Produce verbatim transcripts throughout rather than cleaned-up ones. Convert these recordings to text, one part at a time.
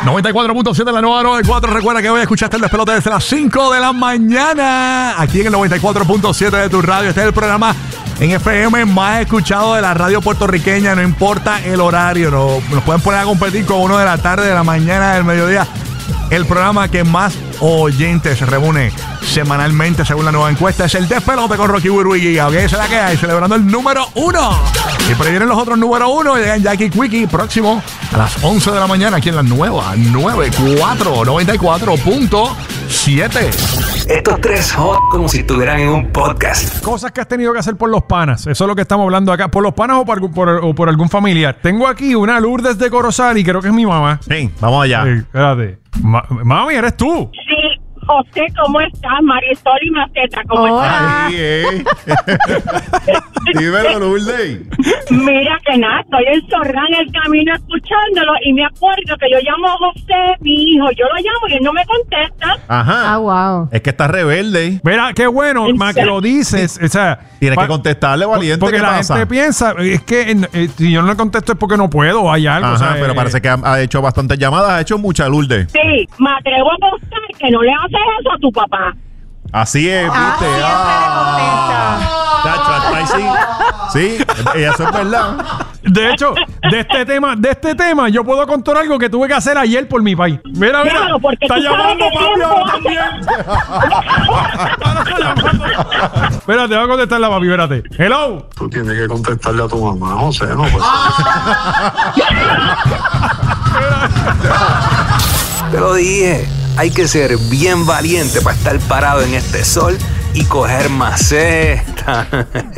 noventa y cuatro punto siete, la nueva noventa y cuatro. Recuerda que hoy escuchaste el despelote desde las cinco de la mañana. Aquí en el noventa y cuatro punto siete de tu radio. Este es el programa en F M más escuchado de la radio puertorriqueña. No importa el horario. No, nos pueden poner a competir con uno de la tarde, de la mañana, del mediodía. El programa que más oyentes se reúne semanalmente según la nueva encuesta es el Despelote con Rocky Burbu y Giga. ¿Ok? Esa es la que hay, celebrando el número uno. Y por ahí vienen los otros número uno. Llegan Jackie Quickie próximo a las once de la mañana aquí en la nueva noventa y cuatro, noventa y cuatro punto siete. Estos tres hot como si estuvieran en un podcast. Cosas que has tenido que hacer por los panas. Eso es lo que estamos hablando acá. ¿Por los panas o por, por, o por algún familiar? Tengo aquí una Lourdes de Corozal y creo que es mi mamá. Sí, vamos allá. Sí, espérate. Ma- mami, ¿eres tú? Sí, José, ¿cómo estás? Marisol y Maceta, ¿cómo estás? Ahí, eh. Dímelo, Lourdes. Mira que nada, estoy encerrada en el camino escuchándolo y me acuerdo que yo llamo a José, mi hijo, yo lo llamo y él no me contesta. Ajá. Ah, wow. Es que está rebelde. Mira, qué bueno, ma, que lo dices. O sea, Tienes pa- que contestarle, valiente. Porque ¿Qué la pasa? gente piensa, es que eh, si yo no le contesto es porque no puedo o hay algo. Ajá, o sea, pero eh, parece que ha, ha hecho bastantes llamadas, ha hecho mucha, Lourdes. Sí, me atrevo a apostar que no le haces eso a tu papá. Así es, Ah, viste. siempre Chacho, hasta ahí sí. Sí, eso es verdad. De hecho, de este tema, de este tema, yo puedo contar algo que tuve que hacer ayer por mi país. Mira, mira. Claro, porque Está tú sabes llamando, que papi, tiempo ahora hace. también. Ahora está llamando. Espérate, voy a contestarla, papi, espérate. Hello. Tú tienes que contestarle a tu mamá, José, no pues. Te lo dije, hay que ser bien valiente para estar parado en este sol y coger maceta.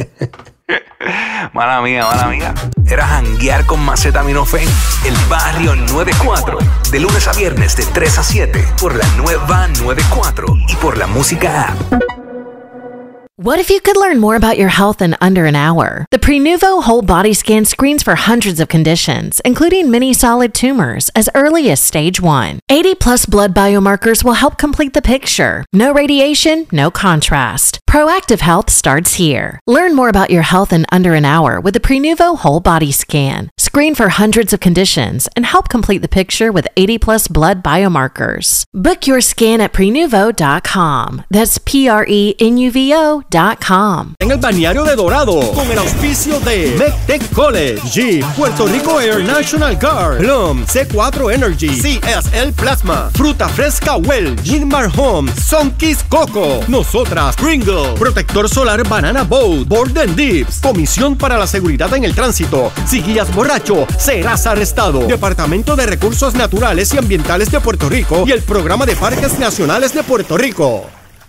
Mala mía, mala mía. Era janguear con Macetaminofen, el barrio noventa y cuatro. De lunes a viernes de tres a siete por la nueva noventa y cuatro y por la música app. What if you could learn more about your health in under an hour? The Prenuvo Whole Body Scan screens for hundreds of conditions, including many solid tumors, as early as stage one. eighty plus blood biomarkers will help complete the picture. No radiation, no contrast. Proactive health starts here. Learn more about your health in under an hour with the Prenuvo Whole Body Scan. Screen for hundreds of conditions and help complete the picture with eighty plus blood biomarkers. Book your scan at prenuvo dot com. That's P R E N U V O dot com. En el balneario de Dorado, con el auspicio de MECTEC College, Jeep, Puerto Rico Air National Guard, Plum, C cuatro Energy, C S L Plasma, Fruta Fresca Well, Gilmar Homes, Sunkist Coco, Nosotras, Pringle, Protector Solar Banana Boat, Borden Dips, Comisión para la Seguridad en el Tránsito. Si guías borracho, serás arrestado. Departamento de Recursos Naturales y Ambientales de Puerto Rico y el Programa de Parques Nacionales de Puerto Rico.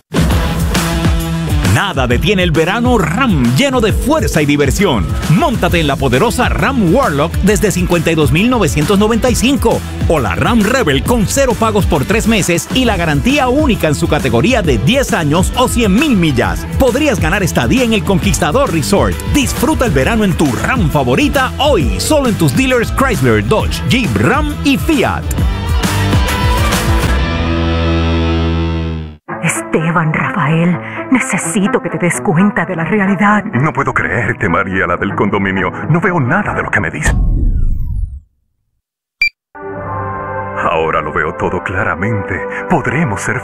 Nada detiene el verano RAM lleno de fuerza y diversión. Móntate en la poderosa RAM Warlock desde cincuenta y dos mil novecientos noventa y cinco o la RAM Rebel con cero pagos por tres meses y la garantía única en su categoría de diez años o cien mil millas. Podrías ganar estadía en el Conquistador Resort. Disfruta el verano en tu RAM favorita hoy, solo en tus dealers Chrysler, Dodge, Jeep, Ram y Fiat. Esteban, Rafael, necesito que te des cuenta de la realidad. No puedo creerte, María, la del condominio. No veo nada de lo que me dices. Ahora lo veo todo claramente. Podremos ser